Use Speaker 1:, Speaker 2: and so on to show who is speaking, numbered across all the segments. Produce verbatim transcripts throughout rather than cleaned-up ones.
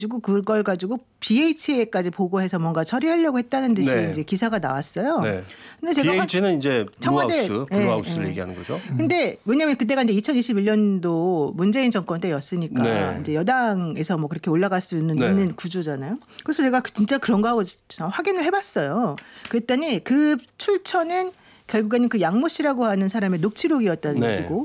Speaker 1: 가지고 그걸 가지고 비에이치에이까지 보고해서 뭔가 처리하려고 했다는 듯이
Speaker 2: 네.
Speaker 1: 이제 기사가 나왔어요.
Speaker 2: 네.
Speaker 1: 근데 제가
Speaker 2: 비에이치는 이제
Speaker 1: 청와대,
Speaker 2: 블루하우스,
Speaker 1: 네,
Speaker 2: 블루하우스를
Speaker 1: 네.
Speaker 2: 얘기하는 거죠.
Speaker 1: 근데 왜냐하면 그때가 이제 이천이십일 년도 문재인 정권 때였으니까
Speaker 2: 네.
Speaker 1: 이제 여당에서 뭐 그렇게 올라갈 수 있는,
Speaker 2: 네.
Speaker 1: 있는 구조잖아요. 그래서 제가 진짜 그런 거 하고 확인을 해봤어요. 그랬더니 그 출처는 결국에는 그 양모 씨라고 하는 사람의 녹취록이었다는
Speaker 2: 네.
Speaker 1: 얘기고.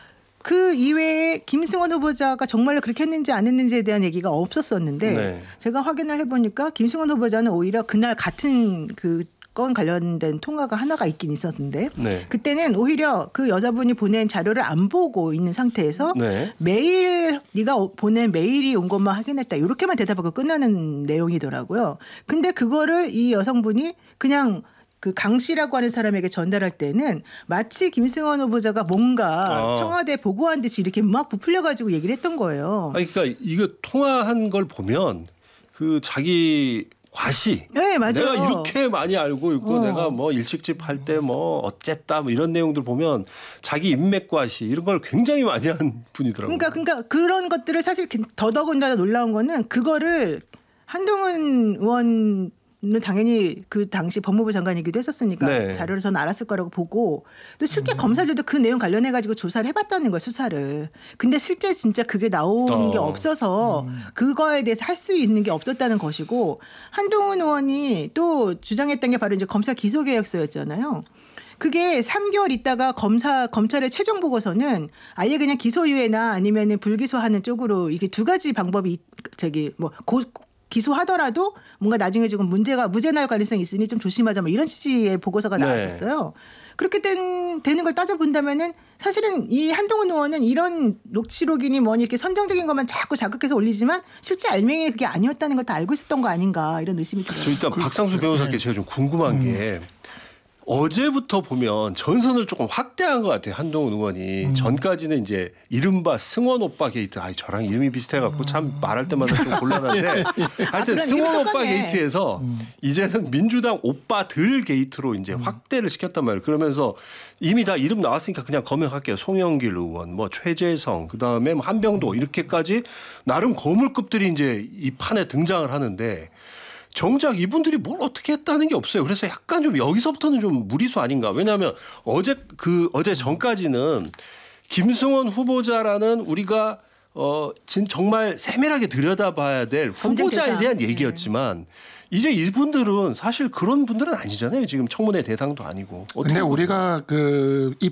Speaker 1: 그 이외에 김승원 후보자가 정말로 그렇게 했는지 안 했는지에 대한 얘기가 없었었는데
Speaker 2: 네.
Speaker 1: 제가 확인을 해보니까 김승원 후보자는 오히려 그날 같은 그 건 관련된 통화가 하나가 있긴 있었는데
Speaker 2: 네.
Speaker 1: 그때는 오히려 그 여자분이 보낸 자료를 안 보고 있는 상태에서
Speaker 2: 네.
Speaker 1: 매일 네가 보낸 메일이 온 것만 확인했다 이렇게만 대답하고 끝나는 내용이더라고요. 근데 그거를 이 여성분이 그냥 그 강 씨라고 하는 사람에게 전달할 때는 마치 김승원 후보자가 뭔가
Speaker 2: 어.
Speaker 1: 청와대에 보고한 듯이 이렇게 막 부풀려 가지고 얘기를 했던 거예요.
Speaker 2: 아니, 그러니까 이거 통화한 걸 보면 그 자기 과시.
Speaker 1: 네, 맞아요.
Speaker 2: 내가 이렇게 많이 알고 있고
Speaker 1: 어.
Speaker 2: 내가 뭐 일식집 할 때 뭐 어쨌다 뭐 이런 내용들 보면 자기 인맥 과시 이런 걸 굉장히 많이 한 분이더라고요.
Speaker 1: 그러니까 그러니까 그런 것들을 사실 더더군다나 놀라운 거는 그거를 한동훈 의원 는 당연히 그 당시 법무부 장관이기도 했었으니까
Speaker 2: 네.
Speaker 1: 자료를 저는 알았을 거라고 보고 또 실제 음. 검사들도 그 내용 관련해 가지고 조사를 해봤다는 거예요 수사를. 근데 실제 진짜 그게 나온
Speaker 2: 어.
Speaker 1: 게 없어서 음. 그거에 대해서 할 수 있는 게 없었다는 것이고 한동훈 의원이 또 주장했던 게 바로 이제 검사 기소계획서였잖아요. 그게 삼 개월 있다가 검사 검찰의 최종 보고서는 아예 그냥 기소유예나 아니면은 불기소하는 쪽으로 이게 두 가지 방법이 저기 뭐 고, 기소하더라도 뭔가 나중에 조금 문제가 무죄 나올 가능성이 있으니 좀 조심하자 뭐 이런 취지의 보고서가 나왔었어요. 네. 그렇게 된, 되는 걸 따져본다면은 사실은 이 한동훈 의원은 이런 녹취록이니 뭐니 이렇게 선정적인 것만 자꾸 자극해서 올리지만 실제 알맹이 그게 아니었다는 걸 다 알고 있었던 거 아닌가 이런 의심이 들어요.
Speaker 2: 저 일단 박상수 변호사께 제가 좀 궁금한 음. 게 어제부터 보면 전선을 조금 확대한 것 같아요. 한동훈 의원이. 음. 전까지는 이제 이른바 승원 오빠 게이트. 아, 저랑 이름이 비슷해갖고 음. 참 말할 때마다 좀 곤란한데 하여튼 아, 승원 오빠 게이트에서 음. 이제는 민주당 오빠들 게이트로 이제 음. 확대를 시켰단 말이에요. 그러면서 이미 다 이름 나왔으니까 그냥 검역할게요. 송영길 의원, 뭐 최재성, 그다음에 한병도 이렇게까지 나름 거물급들이 이제 이 판에 등장을 하는데 정작 이분들이 뭘 어떻게 했다는 게 없어요. 그래서 약간 좀 여기서부터는 좀 무리수 아닌가. 왜냐하면 어제 그 어제 전까지는 김승원 후보자라는 우리가 어 진 정말 세밀하게 들여다봐야 될 후보자에 대한 얘기였지만 이제 이분들은 사실 그런 분들은 아니잖아요. 지금 청문회 대상도 아니고.
Speaker 3: 근데 우리가 그 이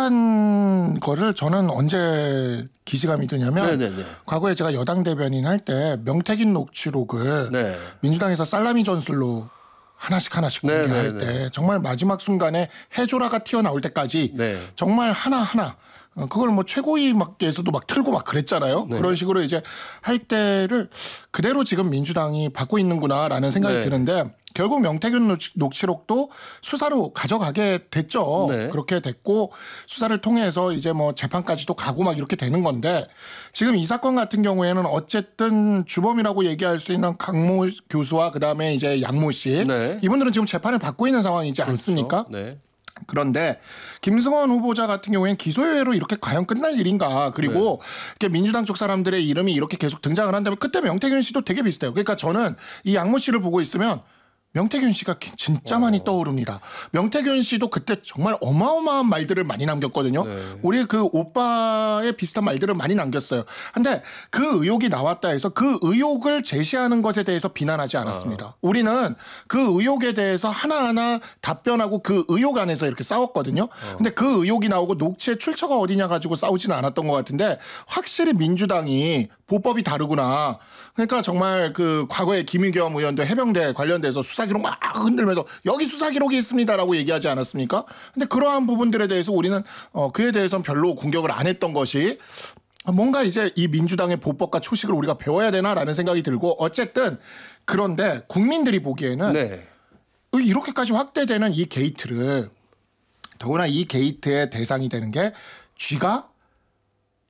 Speaker 3: 비슷한 거를 저는 언제 기시감이 드냐면 네네네. 과거에 제가 여당 대변인 할 때 명태균 녹취록을 네. 민주당에서 살라미 전술로 하나씩 하나씩 공개할 때 정말 마지막 순간에 해조라가 튀어나올 때까지 네. 정말 하나하나 그걸 뭐 최고위에서도 막 틀고 막 그랬잖아요. 네. 그런 식으로 이제 할 때를 그대로 지금 민주당이 받고 있는구나라는 생각이 네. 드는데 결국 명태균 녹취록도 수사로 가져가게 됐죠. 네. 그렇게 됐고 수사를 통해서 이제 뭐 재판까지도 가고 막 이렇게 되는 건데 지금 이 사건 같은 경우에는 어쨌든 주범이라고 얘기할 수 있는 강모 교수와 그다음에 이제 양모 씨 네. 이분들은 지금 재판을 받고 있는 상황이지 그렇죠. 않습니까? 네. 그런데 김승원 후보자 같은 경우에는 기소유예로 이렇게 과연 끝날 일인가. 그리고 네. 민주당 쪽 사람들의 이름이 이렇게 계속 등장을 한다면 그때 명태균 씨도 되게 비슷해요. 그러니까 저는 이 양모 씨를 보고 있으면 명태균 씨가 진짜 많이 어. 떠오릅니다. 명태균 씨도 그때 정말 어마어마한 말들을 많이 남겼거든요. 네. 우리 그 오빠의 비슷한 말들을 많이 남겼어요. 근데 그 의혹이 나왔다 해서 그 의혹을 제시하는 것에 대해서 비난하지 않았습니다. 어. 우리는 그 의혹에 대해서 하나하나 답변하고 그 의혹 안에서 이렇게 싸웠거든요. 어. 근데 그 의혹이 나오고 녹취의 출처가 어디냐 가지고 싸우지는 않았던 것 같은데 확실히 민주당이 보법이 다르구나. 그러니까 정말 그 과거에 김의겸 의원도 해병대 관련돼서 수사기록 막 흔들면서 여기 수사기록이 있습니다라고 얘기하지 않았습니까? 근데 그러한 부분들에 대해서 우리는 어 그에 대해서는 별로 공격을 안 했던 것이 뭔가 이제 이 민주당의 보법과 초식을 우리가 배워야 되나라는 생각이 들고 어쨌든 그런데 국민들이 보기에는 네. 이렇게까지 확대되는 이 게이트를 더구나 이 게이트의 대상이 되는 게 쥐가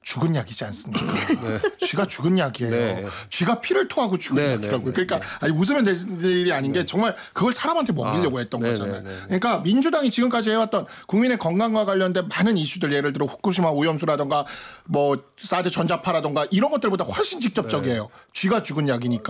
Speaker 3: 죽은 약이지 않습니까? 네. 쥐가 죽은 약이에요. 네. 쥐가 피를 토하고 죽은 네. 약이라고요. 그러니까 네. 아니, 웃으면 되는 일이 아닌 게 정말 그걸 사람한테 먹이려고 아. 했던 네. 거잖아요. 네. 그러니까 민주당이 지금까지 해왔던 국민의 건강과 관련된 많은 이슈들 예를 들어 후쿠시마 오염수라든가 뭐 사드 전자파라든가 이런 것들보다 훨씬 직접적이에요. 네. 쥐가 죽은 약이니까.